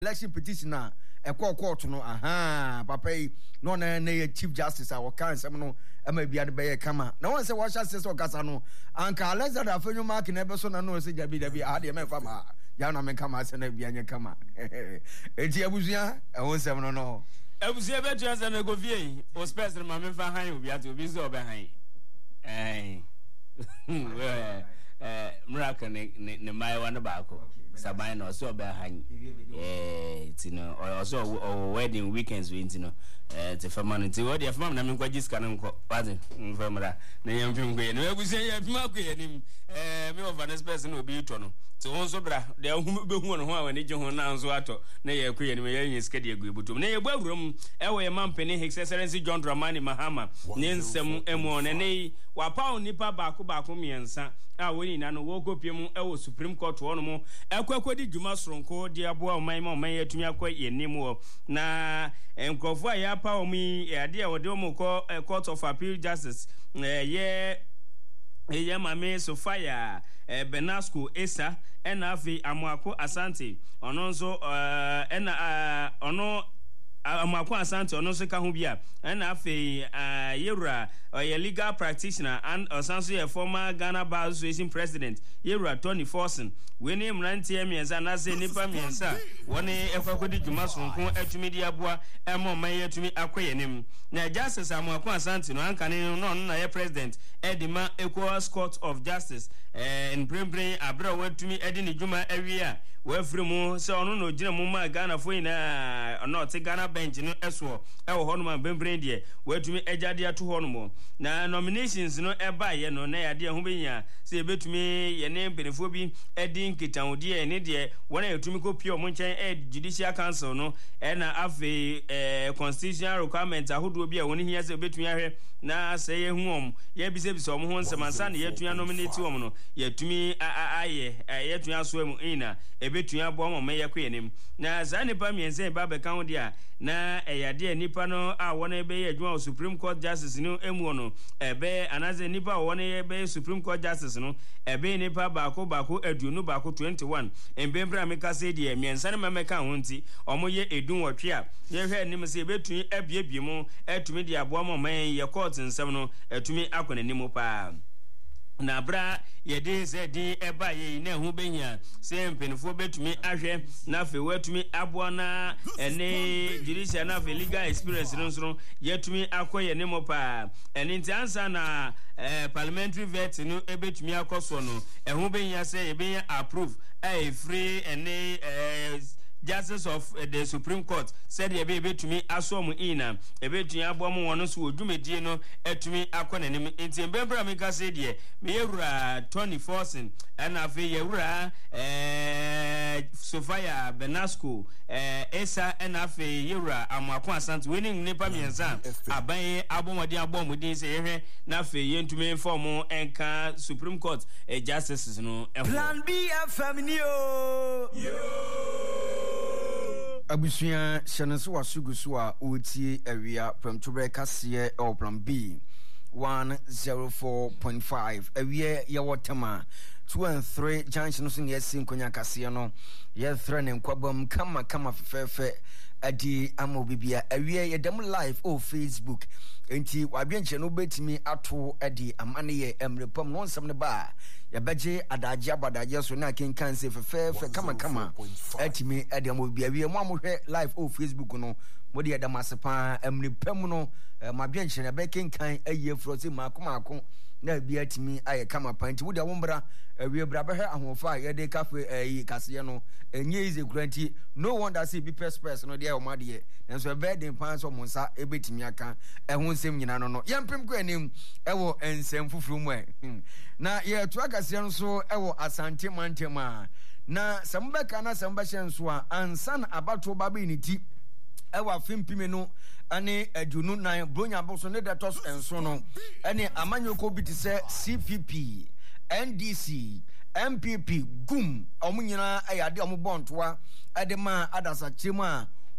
election petition a court no papa no na chief justice our council no ma bia de be kama na won say wash assess okasa no anka Alexander Afenyo mark na be so na no say jabi ade me fama ya na me kama say na bia nya kama enti abusua won say no abusua be tuan say na go vie o space ma me fa han obi ati obi zo be han miracle ne mai wan ba ko saban no so be han tino also wedding weekends we tino te fama no ti wodi afama na me kwaji ska no nko pardon mfamra na yam fi nko ye na abusia ya fi makọ ye nim me over the space no obi to no ti won so bra de hu be hu no ho awani je ho na nso ato na ye kọ ye nim ye yin ska de agu ebutum na ye bu awuram ewo ye mampeni His Excellency John Dramani Mahama ne nsem emu ne ne wa paw nipa baako miensa a woni na no wo kopiem ewo Supreme Court wono mo ekwekodi djuma soronko de aboa oman yatumi akọ yenim wo na enkrofo a ya pa omi ade a wode mo ko Court of Appeal Justice ye mame Sofia Benasco Esa enafi Amuako Asante ono nso ono Amuako Asante ono nso ka ho bia enafi Yewura a legal practitioner and also a former Ghana Bar Association president Yewura Tony Forson we name rantie miensa na se nipa miensa woni ekwakodi djuma sonko atumi di aboa emo man yatumi akoyenim na Justice Amuako Asante no ankane no na ye president Edima Equal Court of Justice in Brembre abra watumi edi ni djuma awia we free mu se ono no gina mu ma Ghana fo ina no te Ghana bench no eso ewo hono ma Brembre die watumi ejade ato hono mo na nominations no eba ye no na yade ho benya se ebetumi ye ne benefo bi edi nkitaudi e ne de wona yetumi kopie omo nchen judicial council no na afi constitutional requirement ahodo bi a woni hia se ebetumi ahwe na se ye hu ye bisebisa omo ho nsemansa na yetumi nominate omo no yetumi aye yetumi aso mu ina ebetumi abo omo me yakọ yenim na za nipa miense ba be kan dia na eyade nipa no a wona ebe ye adwuma Supreme Court Justice no emu no ebe anaze nipa wona ebe Supreme Court Justice no ebe nipa baako aduonu baako 21 embembra meka se die miensa na memeka ho nti omo ye edun wotwe a ye hwe nim se ebetumi abiebie mu atumi de abo omo man ye court nsem no atumi akonanim pa na bra yede se di eba ye na hu benya se mpenfo betumi ahwe na fe watumi aboa na ene judicial na fe legal experience no yetumi akoye ne mo pa ene nti ansa na parliamentary vet no ebetumi akoso no hu benya se ebenya approve free ene Justice of the Supreme Court said ye betumi asom ina ebetumi abomo wono so odwumedie no etumi akonanim enti mbembra meka said ye me Yewura Tony Forson na afi Yewura Sofia Benasco Esa na afi Yewura Amuako Asante winning nipa miensa aban abomodi abomodi se yehwe na afi yentumi inform enka Supreme Court justices no Plan B FM Abusia shanenso wasugusu a otie awia premtobre kase o plan B 104.5 awia ye wotama 2 and 3 junction so ne yasin konya kase no ye thre ne nkwabam kama fefefe adi amobibia awia ye dem live o Facebook enti wabienche no betimi ato adi amane ye emrepam no nsem ne ba ya beje adaje abadaje so na kenkan se fefefe kama atimi adi amobibia wie mo amohwe live o Facebook no modi adam asepa emrepam no mabienche ne be kenkan aye froze makomako na bia timi aye kama panti wo de wombra awie bra be ahofa ye de cafe kase no enye ize kuranti no wonder say be press no de o made enso be de pan so monsa ebetimi aka ehun sem nyina no yempem ko anim ewo ensem fufuru mu na ye to akase no so ewo Asante Mantema na sambeka na sambashe nso a ansan abato babe ni ti ewa fimpime no ane adunu nan bronya boso ne datos enso no ane amanyoko biti se CPP NDC MPP gum omunyina ayade omubontoa adema adasa chema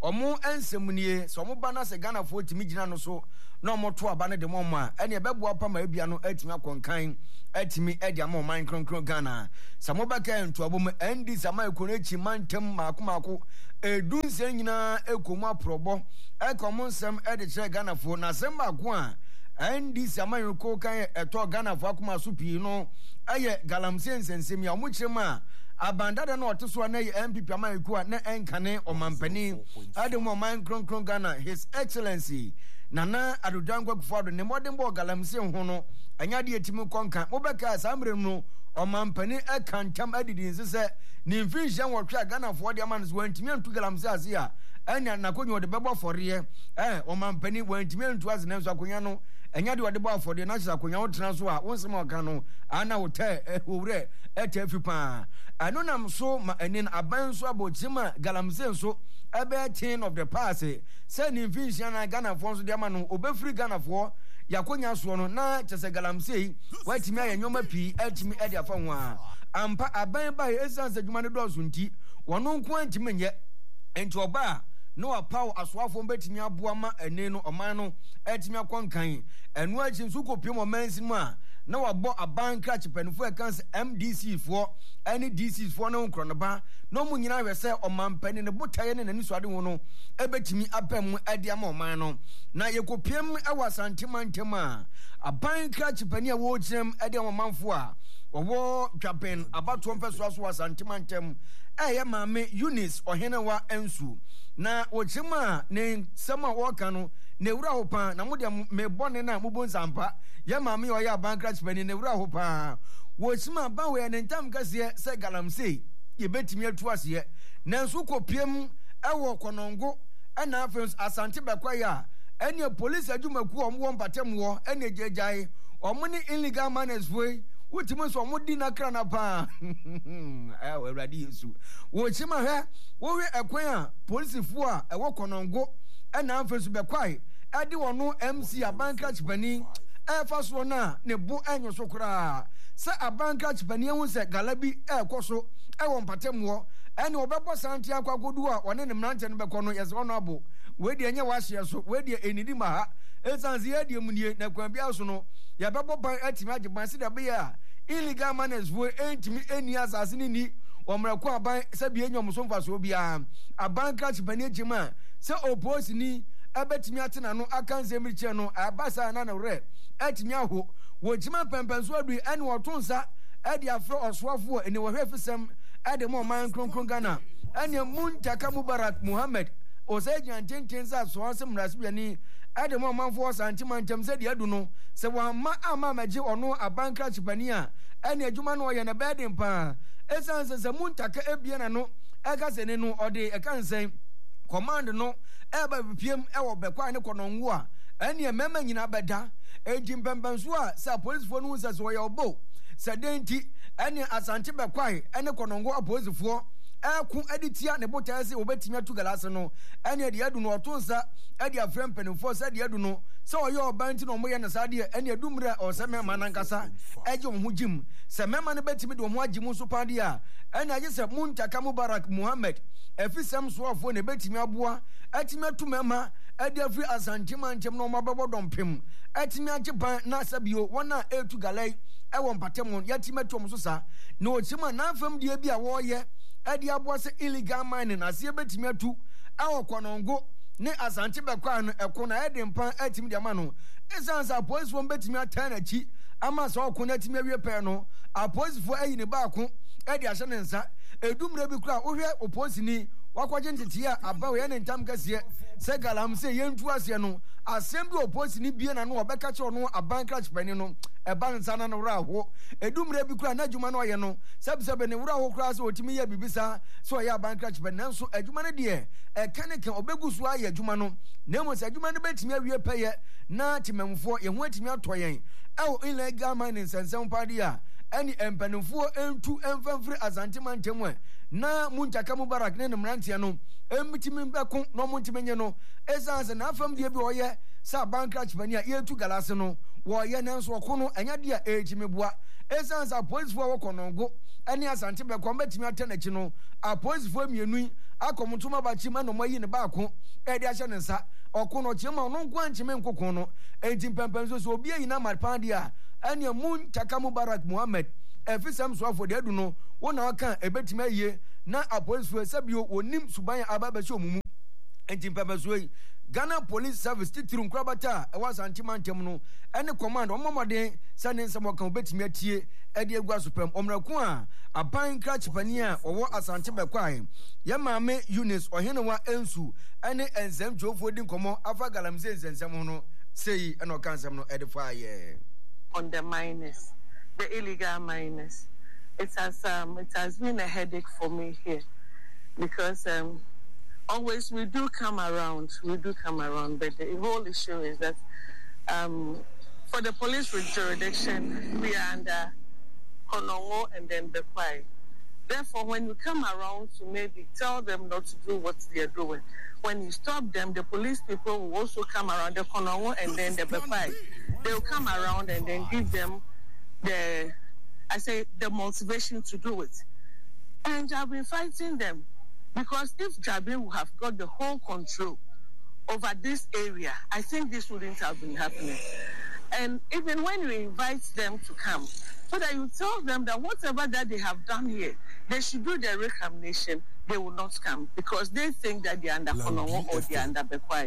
omo ensemunie so omo ba na se Ghana fo timi gina no so na omo to aba ne de mo ma ene bebo pa ma ebia no atimi akonkan atimi edi ama man kronkron Ghana samo ba ka nto abom endi sama ekono echi mantem makomako edun se nyina ekomu aprobo ekomo nsem edi kire Ghana fo na sem ba ko a endi sama yoko kan eto Ghana fo akoma so pii no aye galamse nsensem ya omo kirema abandada na oteso na MPP amayiku a na enkane omampani adem oman kronkron Ghana His Excellency Nana Adudangwa Kufuor ne modern bo galamse ho no anya de etimi konka mobeka sambre no omampani ekantam adidi nsese ne mfinhia wotwa Ghana fo de amans wantimi antu galamse ase a anya nakonyo de bebo foriye omampani wantimi antu ase na nso akonya no anya de bebo foriye na hisa akonya wotena so a wonsem oka no ana wote owure etefipa ano nam so ma enin aban so abochima galamse so ebe chain of the past say ni finhia na Ghana fo so de ama no obefri Ghana fo yakonya so no na chese galamse watimi ayanyoma pi atimi ede afa ho a ampa aban ba esanse adwuma ne do so nti wono nko antimi nye enti oba no apaw asoafo betimi aboa ma ene no oman no atimi akonkan enu achi nso kopiem omansin mu a na wabo abanka chipenfo ekanse MDC fo any DC fo na nkronoba no mu nyina hwese omampani ne botaye ne nani so ade ho no ebetimi apam ade ama oman no na yekopiem ewasantimantem a abanka chipani a wo chirem ade omanfo a wo twapen abato mpeso aso wasantimantem eye maame Eunice Ohenewa ensu na ochima ne sama woka no ne wura hopa na mode mebone na mubonsampa ya maame yo ya bankrach bani ne wura hopa wochima ba we ne ntam kase se galamse ye betimi atu ase nanso kopiem ewo konongo na afens asante bekwa ya ene police adwumaku omwo mpatemwo ene jejai omuni illegal manners way wotimo so omudi na kra na pa awurade Yesu wochima he wo we ekwan a police fu a ewo konongo na afens bekwa ade wono MC abankrach bani efaso na ne bo enyo so kra sa abankrach bani hu se galabi ekoso ewo mpatemwo ene obebo santi akwagodu a one ne mrante ne bekono yese wono abo we de enye wahye so we de enidi ma ha esanzi ye de munie na kwan bia so no ya bebo ban atimi agiban se da be ya illegal manners wo entimi eni asase ni omrako aban sabi enyom so mfa so bia abankrach bani ejima se opose ni abetimi atena no akanze miriche no abasa na na re atimi aho wojima pempenso adu ene wotonsa ade afro oswafo ene wohwefisem ade mo man kronkron Ghana ene Muntaka Mubarak Muhammad osejan tentenza so asem rasbiani ade mo manfo santimantem se de adu no se wamma ama maji ono abankrach bania ene adwuma no ye na bedin pa esanse se Muntaka ebiana no agase ne no ode ekansen command no eba bipiem ewo bekwa ne kononwo a ene mema nyina beda ejimpempenso a sa police fo no se so ye obo se denti ene asante bekwa ene kononwo apolice fo eku editia ne botase obetimi atu galase no ene de adu no otonsa ede afrem penifo se de adu no se oye obanti no moye na sade ene adumre o se mema nankasa eje ho jim se mema ne betimi de ho agimu so pade a ene age se Muntaka Mubarak Muhammad efisem so afo ne betimi aboa atimi atu mema ede afri asantimantem no mabebo dompem atimi age ban na sabio wona etu galai ewo mpatem yatimi atu omso sa na ochima na afam de bia wo ye ade aboa se illegal mining na se betimi atu awo konongo ne asante bekwa no eko na ede mpan atimi de ama no esansa police won betimi atana chi ama so okon atimi awie pe no apolice fo ayi ne ba ko ede ahye ne nsa edumre bi kura ohwe oposini wakwaje ntetia abawo ye ne ntam kase se galamse yentu ase no asem bi oposini bie na no obeka che no abankrach bani no eba nsa na no raho edumre bi kura na adwuma no ye no sebsebe ne wura ho kura se otimi ya bibisa so ya abankrach bani nanso adwuma ne de ekaneke obegusu aye adwuma no nemo se adwuma ne betimi awie peye na timemfo ye ho atimi atoyen ewo illegal mining sensem pade a eni empanifo entu emfamfri azantimantem na Muntaka Mubarak ne mrantia no emmitimi beko no muntimenye no esanse na afam de bi oye sa bankrach bani a yetu galase no wo ye nanso kono anya de a ejimebua esanse police fo wo konongo eni asante beko mbetimi atanachi no a police fo mienu akomutuma ba chima no mayi ne ba ko e de ahye ne nsa okono chima no nko anchime nkoko no enti pempem so obi ayina marpandi a ane mun Chaka Mubarak Muhammad efisam so afo de adu no wona aka ebetima ye na apolisu sabio onim suban ababa so mumu enti pempem so yi Ghana Police Service titiru nkrabata e wasanti mantem no ene command omomode sane nsemo kan obetimi atie e de egua supem omraku a aban kra chipani a owo asante bekwae ye maame Eunice ohenewa ensu ene ensem jofo di nkomo afa galamze ensem no sei ene okansem no edifaye on the miners, the illegal miners. It has been a headache for me here because always we do come around, but the whole issue is that for the police jurisdiction, we are under Konongo and then Bekwai. Therefore, when you come around to maybe tell them not to do what they are doing, when you stop them, the police people will also come around, the Konongo and then the Bekwai. They will come around and then give them the motivation to do it. And I've been fighting them because if Jabin would have got the whole control over this area, I think this wouldn't have been happening. And even when you invite them to come, so that you tell them that whatever that they have done here, they should do their reclamation, they will not come because they think that they're under Konongo or they're under Bekwai.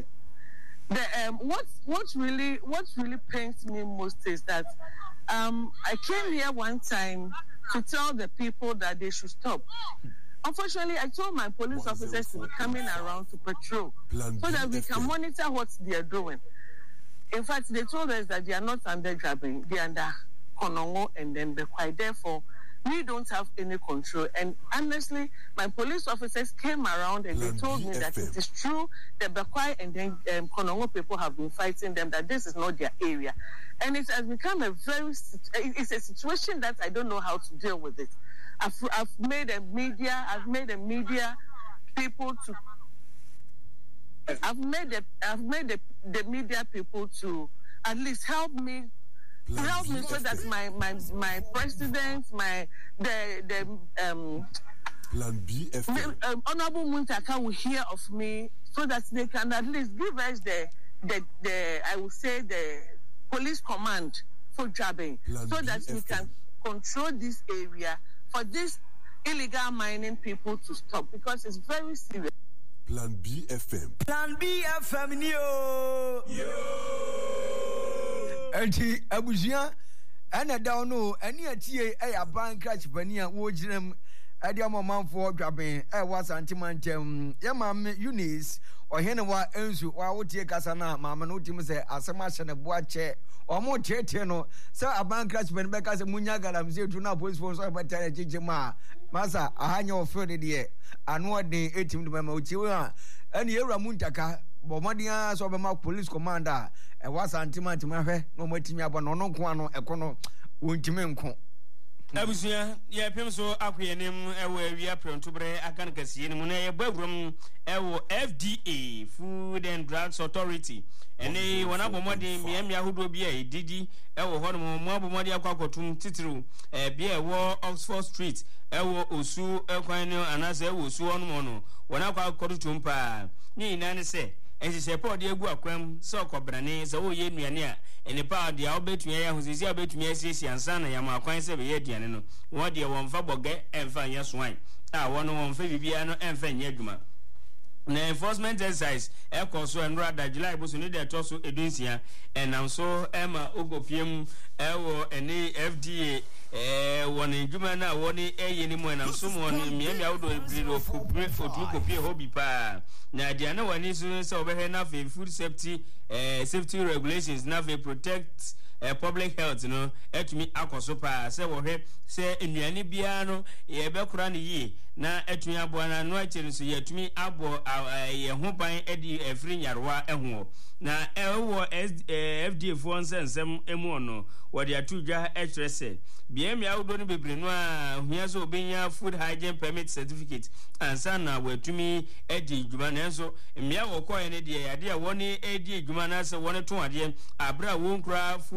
What really pains me most is that I came here one time to tell the people that they should stop. Unfortunately, I told my police officers to be coming around to patrol so that we can monitor what they are doing. In fact, they told us that they are not under Jabin, they are under Konongo and then Bekwai. Therefore, we don't have any control. And honestly, my police officers came around and they told me that it is true that Bekwai and then Konongo people have been fighting them, that this is not their area. And it has become it's a situation that I don't know how to deal with it. I've made the media people to at least help me so that my president, Plan B FM. Honorable Muntaka will hear of me so that they can at least give us the I would say the police command for Jabin so that we can control this area for these illegal mining people to stop because it's very serious. Plan B FM. Plan B FM yo. Enti abuzia ana down no ani atie aban crash pani a wo girem ade amomanfo dwaben wasante mantem ya maame Eunice ohenewa ensu wa wotie kasa na maame no tim se asema hye ne boache omo tete no se aban crash pani be kasa munya galamze tu na police force abata jeje ma masa ahanya ofre de anu odin etim de mama uchi wa ani ewura Muntaka bomadian so be ma police commander wasante mantem ahwe no matimi abo no no nko ano ekono wontimi nko abusia ye pem so akwenem ewo awia prontobre akan kasiye ni mu na ye bagrum ewo FDA Food and Drugs Authority ene wona bomode miamia hodo bia edidi ewo hono mo abomode akwakotum titiru bia ewo Oxford Street ewo osu ekwan ni anase ewo osu hono no wona akwakotum pa ni nane se ense pod egu akwam se okobrane se wo ye nuane a ene pa de a obetumi ya hosisi obetumi asiesie ansa na yama akwan se be ye aduane no wo de wonfa boge emfa nya soan a wono wonfa bibia no emfa nya adwuma na enforcement exercise ekoso enra da July bo so ni de toso edunsia enam so ema ogopiem ewo ene FDA woni adwuma na woni eye ni mo enam so mo ni miamia wodo ebiro kopie hobi pa na dia na wani so obehwe na food safety regulations na protect public health no etumi akoso pa se wo hwe se enuane bia no ye be kura ne yi na etumi abo na no akiri so ye etumi abo ye ho ban edi efri nyarwa eho na ewo FDA fo nsensem emu no wo de atudwa HRS bia mi awdo no bebre no a hua so obenya food hygiene permit certificate ansa na wetumi edi djuma na enso mia wo koye ne de ade a woni edi djuma na se woni to ade abra wo nkura food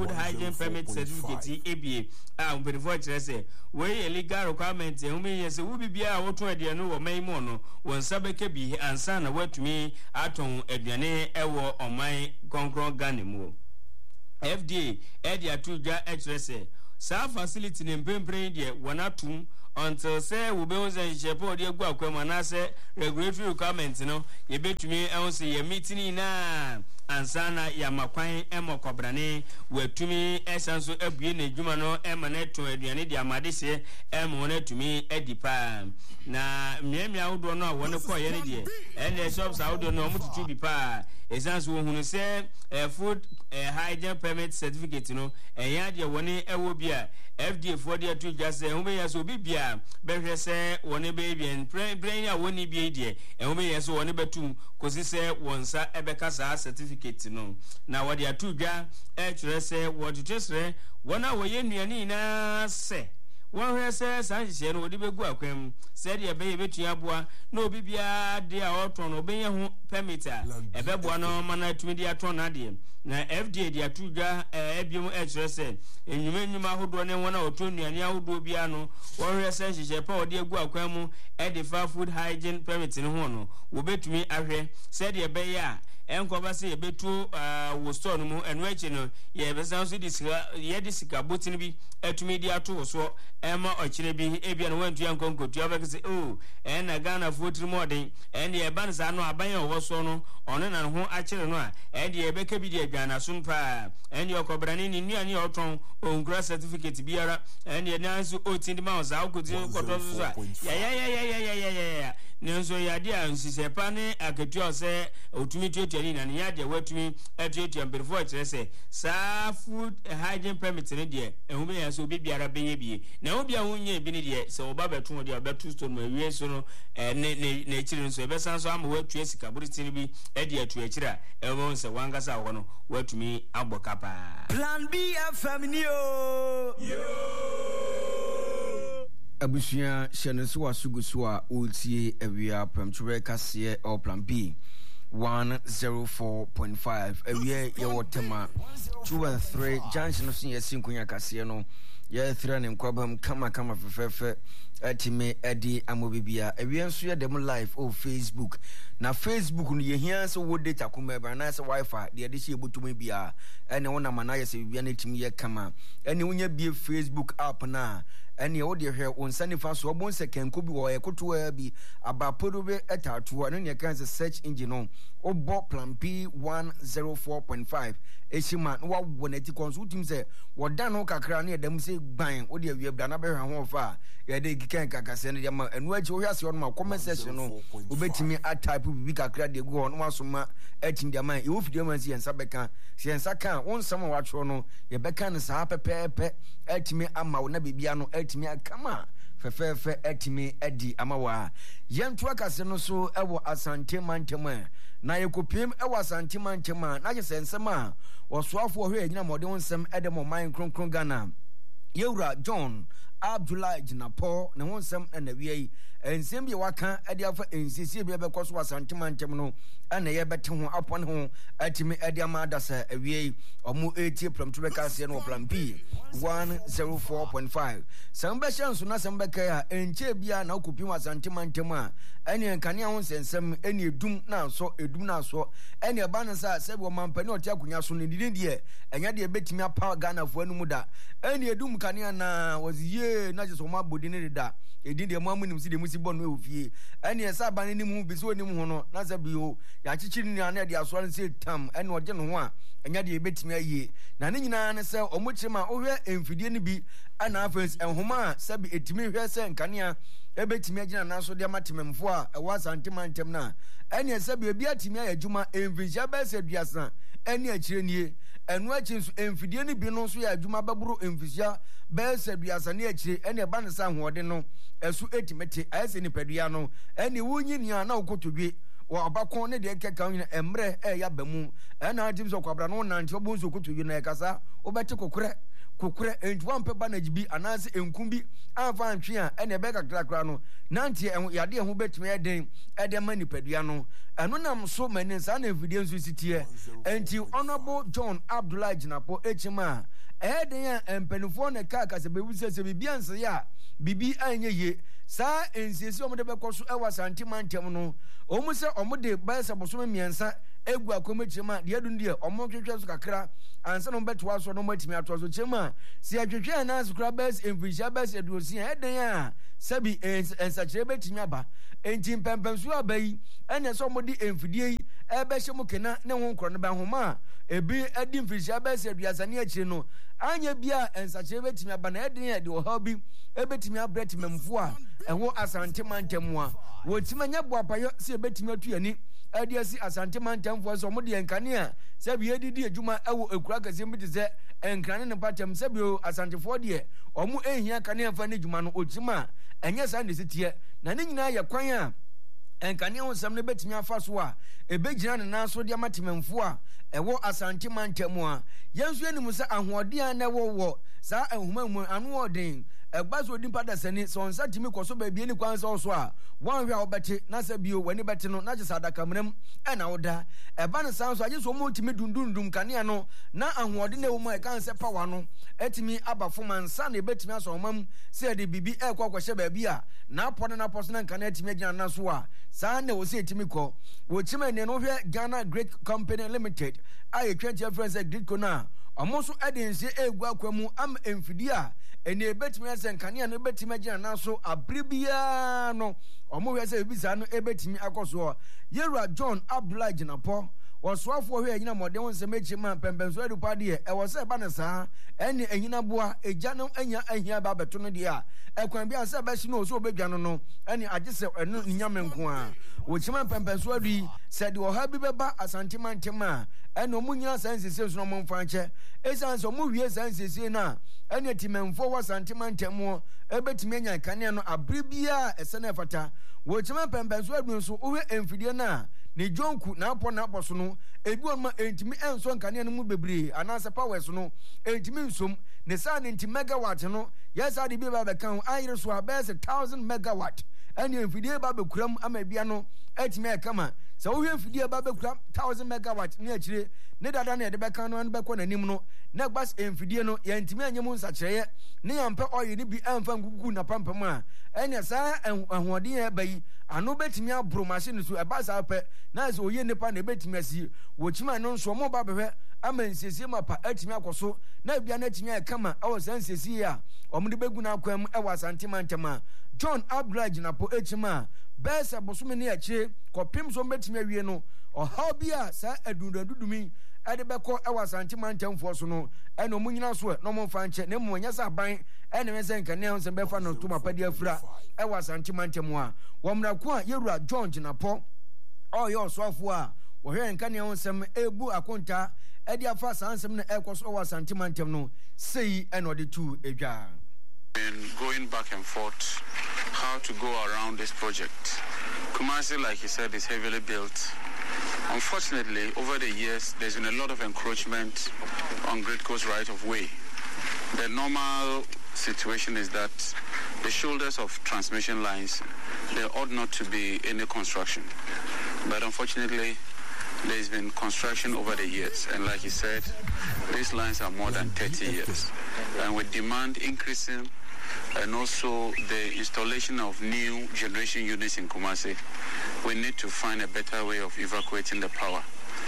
food hygiene permit certificate ABA before say we a legal requirement whom yes will be a what idea no may mono when sabeke be and son what me aton eduane ewo on my concron ganimu FDA Edia Tuja HSA sa facility in Pembrain de wanatum until say we be on shepo de gwa kwamana say regulatory requirements no ye betumi e say ye meeting na ansana ya makwan emokobrane watumi esanso abue na djuma no emane to aduane de amade se emone tumi edipa na miamia wodo no wone ko ye ne de ene shops wodo no mututu bi pa esanso wo hunu se food hygiene permit certificate no eya de wone ewo bia FDA for the to just say whom yes obi bia behwe se wone be bien brain ya woni bi de whom yes wone betum kosi se wonsa ebeka sa certificate no na wode atudwa kire se wode tesre wona woye nuani na se won se sanhye no wode begu akwam se de be betua boa na obi bia de a oton no be ho permiter ebeboa no mana tumi de aton na de na FDA de atudwa ebium kire se enyuma hodo ne wona oton nuani ahodo bia no won se hye pa wode egu akwam de food hygiene permit no ho no wo betumi ahwe se de be ya enkoba se yebetu wo store no mu enu echi no ye besan so disika ye disika botin bi atumi di ato so ema ochire bi ebia no wantu yankonkotu abekse na Ghana food modern ye ban sa no aban wo so no ono na ho akire no a ye beka bi di adwana so mpa ye okobrane ni nuani oton ongura certificate biara ye nanso otindi ma za okoti koto so ya nenso yade a nsise ne aketu ose otumi tuetani na yade watumi atuetu before kire se sa food hygiene permit ne de ehube ya so bibiara benye bie na obi a wonye bi ne de se oba beto de obetu stone ma wie so no ne kire nso ebesan so ama watu esika buriti bi ede atu akira ewon se wangasa ho no watumi agbokapa Plan B FM ni yo abusia sheneso wasugusua ultie awia pamtwe kase or Plan B 104.5 awia ye wotema 2 and 3 junction so yesin kunya kase no ye 3 ne nkwabam kama fefefe atime edi amobibia awia nso ye dem live o Facebook na Facebook no ye hia so wo data kuma ba na se wifi de de she botum bia ene wona mana ye se bibia na timi ye kama ene wonya bie Facebook app na ene wo de hwe onsani fa so obon sekenko bi wo ekotoa bi abapodo be etatoa no ne kan se search engine no obo Plan B 104.5 eshima no wa wonati consulting se wodan no kakra na edam se gban wo de awie bra na be hwa ho fa ye de gikan kakase no ma enu achi wo hwase no ma comment section no obetimi atype bi kakra de go no wasoma atim de man e wo fidie man se yensa beka se yensa kan won sama watro no ye beka no sa pepepe atimi ama wo na bibia no atimi akama fefefe atimi adi amawa yentu akase no so ewo asante mantema na yekopiem ewo asante mantema na je sensema wosoafo hwe anyina mode wonsem edemo man kronkron Ghana Yewura John Abdullah Jinapo na wonsem na wiei ensem bi waka ade afa ensisi bi bekoso asantimantem no ana ye bete ho apon ho atimi ade amada sa awiei omo 80 from tubekase no Plan B 104.5 samba shanso na samba kaya enche bia na okupim asantimantem a ene nkane ho sensem ene edum na so ene ba na sa sebi o mampani oti akunya so ne dide enya de betimi apa Ghana fo anu muda ene edum kane na waziye na jeso ma bodi ne da edin de mamu nim si de musi bonu ofie ene esa ba ne nim bi so nim ho no na sa bi o ya chichiri ni na de aso an se tam ene oje no ho a enya de betimi aye na ne nyina ne se omochirima ohwe emfidie ne bi ana afens enhoma sabi etimi hwe se nkanea ebetimi agina na so de amatememfo a ewa santimantem na ene sabi ebi atimi ayadwuma enfisia ba se duasa ene akire nie enu achi nso emfidie ne bi no so ya adwuma baburu emfisia ba se duasa ne akire ene ba ne sa hoode no esu etimete ayese ni padua no ene wunyi nia na okotodwe wa abakon ne de keka nyina emre ya bamu ena atim so kwabra no nante obunso okotodwe na ekasa obete kokore kokore entwan peba na gibi anase enkumbi amfa antwe a ene be kakrakra no nantie yade ho betime eden edema nipadua no eno nam so mani sa na video nso sitie enti honorable John Abdullah Jinapo echima eden a empanifo na kaka se bewuse bibia nse ya bibi anye ye sa ensiesi omode bekoso ewa santimantem no omu se omode baisa boso miensa egu akomechema de adun de omo twetwe so kakra ansa no betwa so no matimi atoso chema si atwetwe na asukra bas enfisha bas eduosi eden a sabi ensachire betimi aba enti mpempemsu abai ene so omode enfidie yi ebehye mukena ne ho nkro no ba homa ebi adi mfisha bas eduasane akire no anya bia ensachire betimi aba na eden a de ohabi ebetimi abreti memfo a eho asante mantem a wotimanya boapayo se ebetimi atu ani adiasi asante mantem fo so mo de enkane a se bi edidi adwuma ewo ekura kase mi de se enkane ne patem se bi asante fo de omo ehia kane afa ne dwuma no otima enye sa ne sitie na ne nyina ye kwan a enkane ho sam ne betimi afa so a ebegyina ne naso de amatememfo a ewo asante mantem a yenso enimu se ahoɔden a na wo sa ahuma anu ɔden egbazo dimpa da sani so nsa timi koso ba bie ni kwan so so a wan hwe a obete na sa bio wani bete no na je sadaka mrem na woda eba ne san so aje so mo timi dundundum kanea no na ahoɔde na wo mu e kan se pawa no etimi abafo mansa na ebetimi aso omam se de bibi ekwakwahye ba bia na apɔ na apɔ so na kanea timi agina na so a sa na wo se timi kɔ wo chima ne no hwe Ghana Great Company Limited aye 20 friends Great Kona omo so edense egu akwamu am emfidi a ene ebetimi ase nkane no ebetimi agina na so abribia no omo hwe se ebisa no ebetimi akoso Yewura John Abdullah Jinapo wosoafo hwe anyina mode won semechi man pembenso edupa de e wo se ba ne saa ene anyina boa eja no anya ahia ba beto no de a ekwan bia se ba shi no so obedwa no ene agese eno nyame nko a wo chima pembenso adu se de oha bi beba asante mantem a ene omu nyina sansese so no momfa nche esan so mu wie sansese na ene timemfo wo asante mantem ebetimi anya kane no abribia ese na fata wo chima pembenso adu so wo emfidie na ne jonku na apɔ so no ebi on entimi enso nkane no mu bebre anase powers no entimi nsom ne sa ne enti megawatt no yes ade bi ba bekan ayire so abese 1000 megawatt ene enfidie ba bekuram ama bia no etimi ekama so wo enfidie ba bekuram 1000 megawatt ne akire ne dada na de bekan no beko nanim no na gbas enfidie no ya entimi anyem nsakireye ne yampe oyi ne bi amfa ngugu na pampam a ene sa ahoɔden ya bayi ano betimi abro machine so eba sa pe na so oye nipa na betimi asi wo chima no nso mo ba behwe ama nsiesie mapa atimi akoso na bia na atimi akama awo san nsiesie a omo de begu na akwam ewa asante mantema John Abdullah Jinapo echima besa bosome ne akire kopim so betimi awie no oha bia sa adududumi ade beko ewa asante mantemfo so no ene omo nyina so no mo fa nche na mo nya sa ban ene mense nkane on se befa no to mapa de afura ewa asante mantemu a womra ko a Yewura John Jinapo oyo soafo a wo hwe nkane on sem ebu akonta edi afa sansem na ekoso ewa asante mantem no sei ene ode tu edwa and going back and forth how to go around this project. Kumasi, like he said, is heavily built. Unfortunately, over the years, there's been a lot of encroachment on Great Coast right of way. The normal situation is that the shoulders of transmission lines, there ought not to be any construction. But unfortunately, there's been construction over the years. And like he said, these lines are more than 30 years. And with demand increasing, and also the installation of new generation units in Kumasi, we need to find a better way of evacuating the power.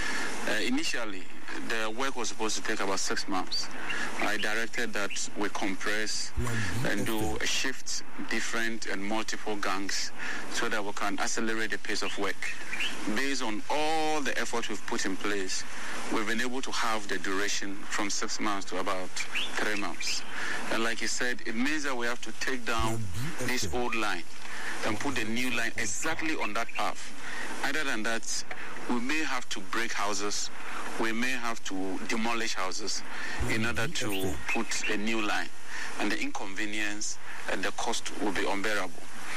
Initially, the work was supposed to take about 6 months. I directed that we compress and do a shift, different and multiple gangs, so that we can accelerate the pace of work. Based on all the effort we've put in place, we've been able to halve the duration from 6 months to about 3 months. And like he said, it means that we have to take down this old line and put the new line exactly on that path. Other than that, we may have to break houses, we may have to demolish houses in order to put a new line. And the inconvenience and the cost will be unbearable.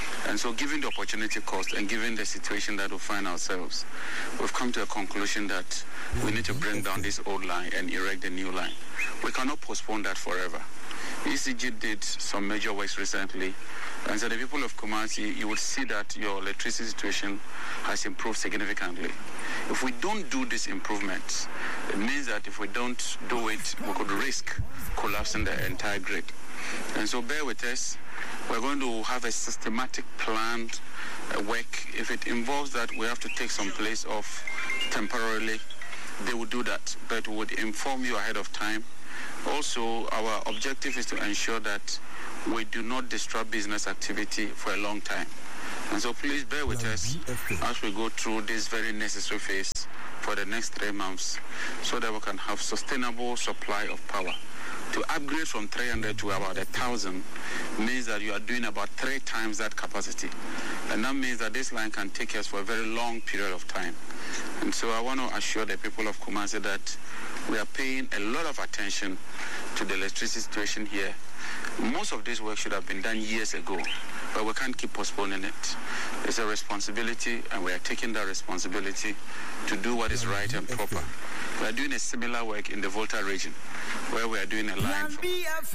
And so given the opportunity cost and given the situation that we find ourselves, we've come to a conclusion that we need to bring down this old line and erect a new line. We cannot postpone that forever. ECG did some major works recently, and so the people of Kumasi, you would see that your electricity situation has improved significantly. If we don't do these improvements, it means that if we don't do it, we could risk collapsing the entire grid. And so bear with us. We're going to have a systematic planned work. If it involves that we have to take some place off temporarily, they will do that, but we would inform you ahead of time. Also, our objective is to ensure that we do not disrupt business activity for a long time. And so please bear with us as we go through this very necessary phase for the next 3 months so that we can have sustainable supply of power. To upgrade from 300 to about 1,000 means that you are doing about 3 times that capacity. And that means that this line can take us for a very long period of time. And so I want to assure the people of Kumasi that we are paying a lot of attention to the electricity situation here. Most of this work should have been done years ago, but we can't keep postponing it. It's a responsibility, and we are taking that responsibility to do what is right and proper. We are doing a similar work in the Volta region, where we are doing a line from...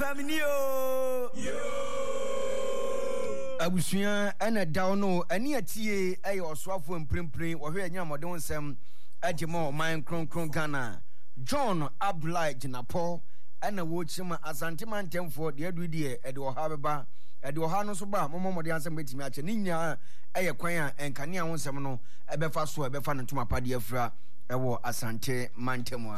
Abusuya ana dawno ani atie ayi oswafo mprempren ohwe nyamodon nsem adimo man kronkron Ghana John Abdullahi Jinapo ana wochima asante mantemfo de adudie ede oha beba ede oha no so ba momomode ansem betimi ache ni nya eye kwan a enkane a wonsem no ebefa so ebefa no ntoma pade afra ewo asante mantemu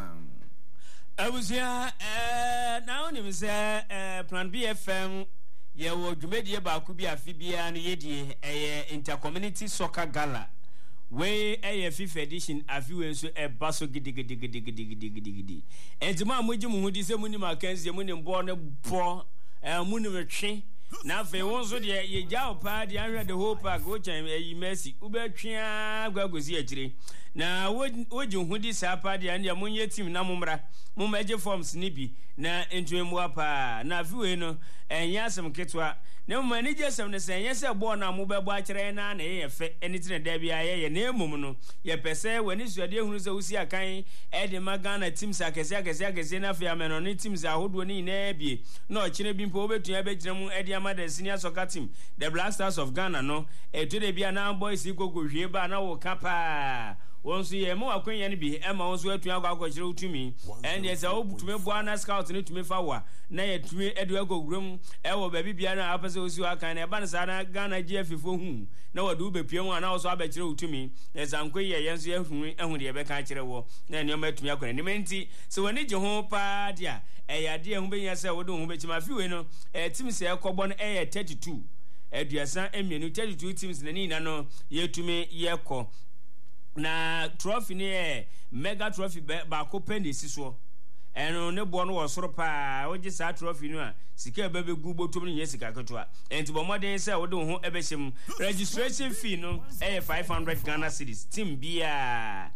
abusuya na oni se Plan B FM ye wo dwumedie ba ku bi afi bia no yedie intercommunity soccer gala we FIFA edition afi we so baso gidigidi entima amoji mu hudi se muni makanzi muni mbo ne bo muni metwe na fe won so de ye jaw pa de anhwe the whole park wo chan yi Messi ubetwea gwagozi akire na woji hudi sa pa de an ya munye team na mumra mumaje forms ni bi na entwemu apa na afi we no enya asem ketwa na mani jesem ne sen yese bo na mo bebo akire na na ye fe enitine da bia ye na emum no ye pese wani suade ehunu se usi akan e de magana teams akese na afia me no ne teams ahodo ni na bie na okire bi mpo obetu ya begire mu e de amada senior soccer team the Black Stars of Ghana no e to de bia na boys gogo hwie ba na wo kapa wonso ye mo akwanya ne bi e ma wonso atu akwakyere utumi and yes obutume boana scout ne tumi fawa na ye tumi edu agogrum e wo ba bibia na apese osi akan na e ba na sa na Ghana GF4 hu na wadu bepiem na wonso abakyere utumi esanko ye yenso ehunu de be ka kyere wo na ne ma tumi akwana ne menti se woni je ho pa dia e ya de hu be nya se wodo hu be chima fiwe no team se ekobọ no e 32 eduasa emienu 32 teams na ni na no ye tumi ye kọ na trophy ne mega trophy ba ko pendi siso eno ne bo no wosoro pa oje sa trophy no a sika bebe gu botom ne sika ketwa enti bo modern say wo de ho ebehim registration fee no 500 Ghana cedis team bia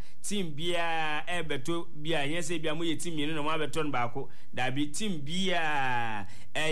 ebeto bia yese bia mo ye team ni no mo abeto no ba ko da bi team bia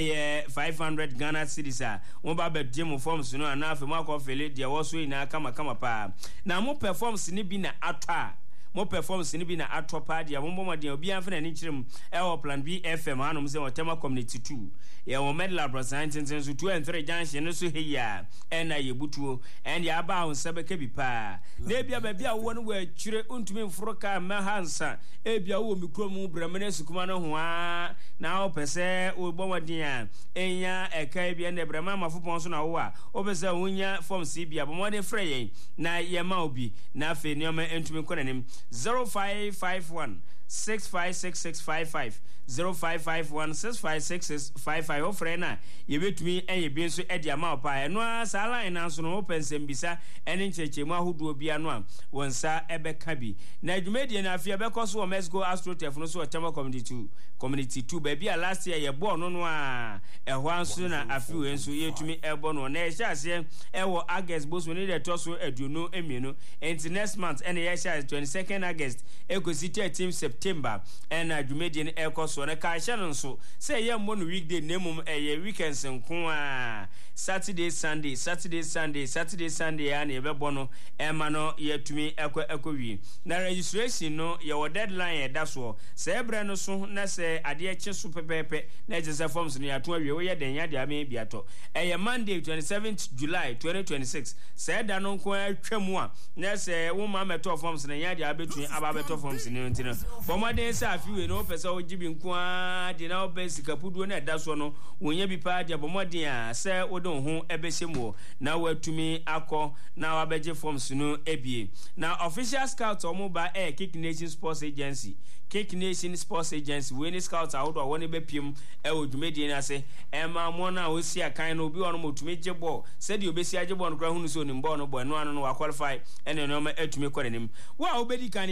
500 Ghana cedis a mo ba bedje mo forms no na afa mo akofele de wo so ina kama pa na mo performance ni bi na ata mo performance ni bi na atopa dia mo modern obi anfa na ni kirem e Plan B FM hanom se Otema community 2 ye wo medal representing so 2 and 3 junction no so heya na ye butuo and ya ba on sebeka bi pa na bia ba bia wo no wa kire untumi mforoka ma hansa e bia wo mikrom bramene sukuma no ho a na o pese o bo modern a enya eka bia na brama mafopon so na wo a o pese wonya form C bia bo modern frey na ye ma obi na afi ne o ma entumi konanim 0551 656655 0551 656655 ofrena yebetumi eyebe nso edi ama opa eno asala ina nso no pensem bisa eni nchechemu ahodo bia no a wonsa ebeka bi na adwumedie na afia bekoso o Mesgo Astrotef no so Otema community 2 ba bia last year ye bo no no a ehwa nso na afiwe nso yetumi ebo no na ehya ase ewo August boso ni de toso aduno emienu enti next month ene ye sha 22nd 2nd August ekosi 13 September and adwumedie no ekoso na ka hye no nso say ye mo no weekday nemum weekends nko a Saturday Sunday ya na yebebo no ema no yetumi ekowi na registration no ye deadline e da so say ebre no so na say ade eche so pepepe na ejese forms no yato awie we ye den ya de ame biato Monday 27th July 2026 say da no nko atwam a na say wo ma meto forms na ya de abetun ababeto forms ni ntino bomade say afiwe no pese o gibi nko a de na obesika puduo na da so no wonya bi pa de bomade a say wodon ho ebehemu na watumi akọ na wabeje forms no ebie na official scout omoba Kick Nation Sports Agency when scouts out or one bepim odumedi na se ema mo na osi akan no obi ono motumi jebo said you be si ajebo no kra hunu so ni mbo no bo no ano no qualify ene no ma atumi kọ nenim wa obedi